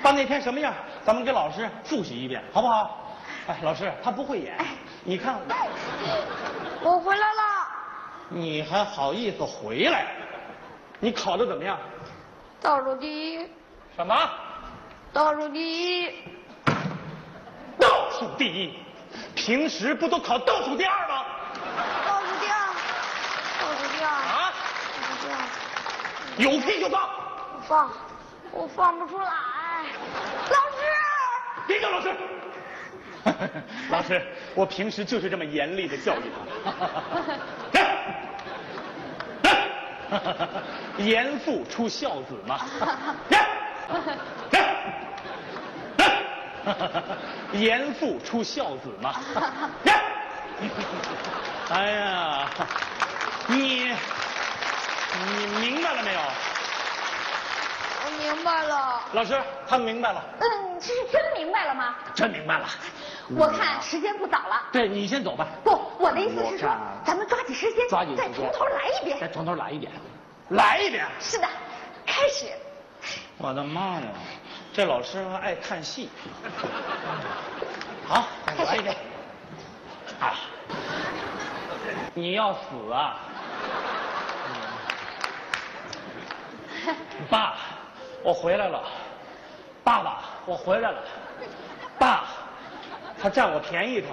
到那天什么样，咱们给老师复习一遍，好不好？哎，老师他不会演，你看我回来了。 你还好意思回来？你考的怎么样？ 倒数第一。 什么？ 倒数第一。 倒数第一？平时不都考倒数第二吗？ 倒数第二。倒数第二。 啊？ 倒数第二。 有屁就放！ 我放不出来。老师！ 别叫老师！老师，我平时就是这么严厉的教育他。严父出孝子嘛。严父出孝子嘛。哎呀，你明白了没有？ 我明白了。 老师，他明白了。 这是真明白了吗？ 真明白了。 我看时间不早了。 对，你先走吧。 不，我的意思是说，咱们抓紧时间， 抓紧时间， 再从头来一遍。 再从头来一遍，来一遍。 是的，开始。 我的妈呀，这老师还爱看戏。好，来一遍。啊，你要死啊！爸，我回来了。爸爸，我回来了。爸，他占我便宜他。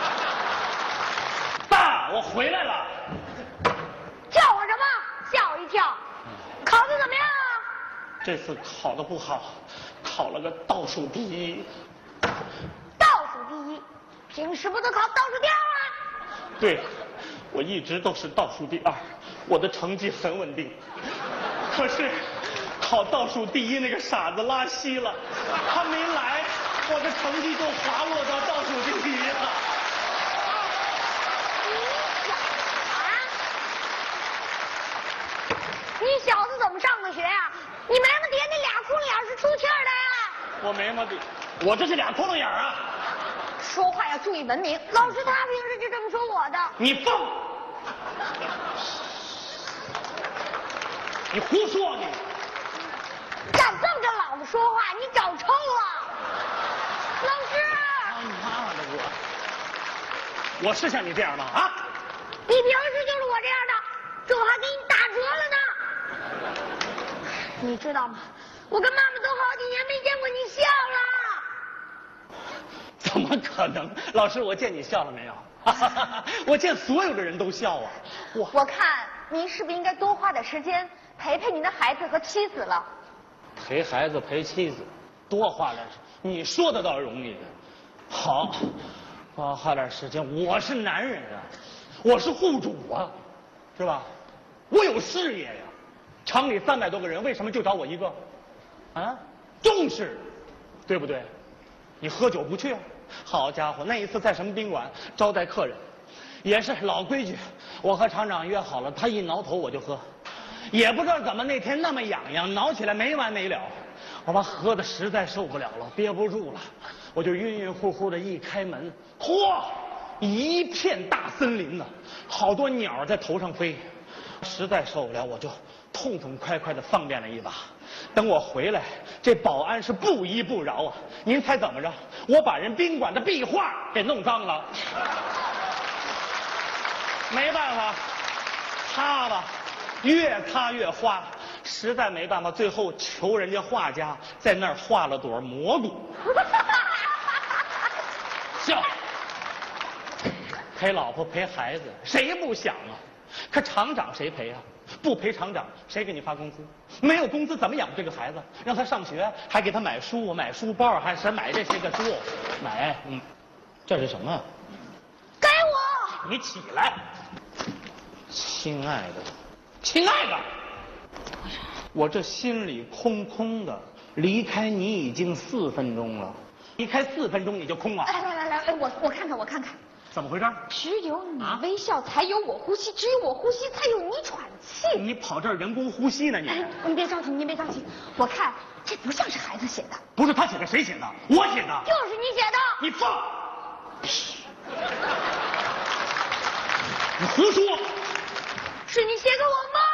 爸，我回来了。 叫我什么？吓我一跳。考的怎么样啊？ 这次考得不好，考了个倒数第一。 倒数第一，平时不都考倒数第二吗？ 对，我一直都是倒数第二，我的成绩很稳定。可是考倒数第一那个傻子拉稀了，他没来，我的成绩就滑落到倒数第一了。 你小子怎么上的学呀？你眉毛底下那俩窟窿眼是出气儿的呀？ 我眉毛底，我这是俩窟窿眼啊！ 说话要注意文明。 老师他平时就这么说我的。 你放！你胡说你！ 敢这么跟老子说话，你找抽了！老师！ 他妈的我是像你这样吗？啊！ 你平时就是我这样的，这我还给你打折了呢。你知道吗？我跟妈妈都好几年没见过你笑了。 怎么可能？老师，我见你笑了没有？我见所有的人都笑啊！ 我看您是不是应该多花点时间陪陪您的孩子和妻子了？ 陪孩子陪妻子，多花点，你说的倒容易。好，多花点时间。我是男人啊，我是户主啊，是吧？我有事业呀。厂里300多个人，为什么就找我一个？啊，重视，对不对？你喝酒不去啊？好家伙，那一次在什么宾馆招待客人，也是老规矩，我和厂长约好了，他一挠头我就喝，也不知道怎么那天那么痒痒，挠起来没完没了，我把喝的实在受不了了，憋不住了，我就晕晕乎乎的一开门，嚯，一片大森林呢，好多鸟在头上飞，实在受不了，我就痛痛快快的方便了一把。等我回来，这保安是不依不饶啊！您猜怎么着？我把人宾馆的壁画给弄脏了，没办法，擦吧，越擦越花，实在没办法，最后求人家画家在那儿画了朵蘑菇。笑，陪老婆陪孩子，谁不想啊？可厂长谁陪啊？不陪厂长，谁给你发工资？没有工资怎么养这个孩子？让他上学，还给他买书、买书包，还是买这些个书，买，这是什么？ 给我！ 你起来，亲爱的，亲爱的，我这心里空空的，离开你已经4分钟了，离开4分钟你就空了？ 来，我看看，我看看。 怎么回事？ 只有你微笑，才有我呼吸；只有我呼吸，才有你喘气。 你跑这儿人工呼吸呢？ 您别着急，您别着急。我看这不像是孩子写的。 不是他写的，谁写的？我写的。 就是你写的。 你放！你胡说！ 是你写给我妈